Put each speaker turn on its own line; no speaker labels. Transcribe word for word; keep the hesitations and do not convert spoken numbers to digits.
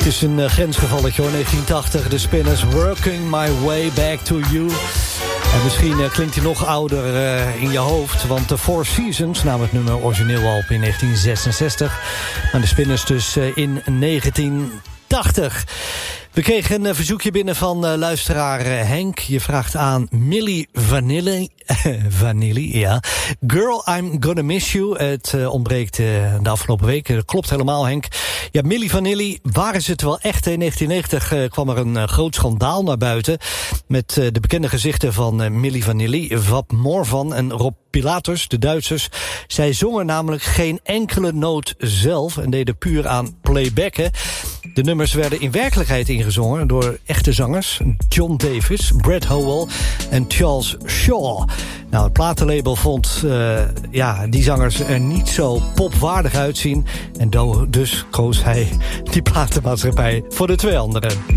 Het is een uh, grensgevalletje hoor, negentien tachtig. De Spinners, Working My Way Back to You. En misschien uh, klinkt hij nog ouder uh, in je hoofd. Want de Four Seasons nam het nummer origineel al op in negentien zesenzestig. Maar de Spinners dus uh, in negentien tachtig. We kregen een uh, verzoekje binnen van uh, luisteraar uh, Henk. Je vraagt aan Milli Vanilli. Vanilli, ja. Girl, I'm Gonna Miss You. Het uh, ontbreekt uh, de afgelopen week. Dat klopt helemaal, Henk. Ja, Milli Vanilli, waren ze het wel echt? In negentien negentig uh, kwam er een uh, groot schandaal naar buiten. Met uh, de bekende gezichten van uh, Milli Vanilli, Wab Morvan en Rob Pilatus, de Duitsers. Zij zongen namelijk geen enkele noot zelf en deden puur aan playbacken. De nummers werden in werkelijkheid ingezongen door echte zangers. John Davis, Brad Howell en Charles Shaw. Nou, het platenlabel vond uh, ja, die zangers er niet zo popwaardig uitzien. En do- dus koos hij die platenmaatschappij voor de twee anderen.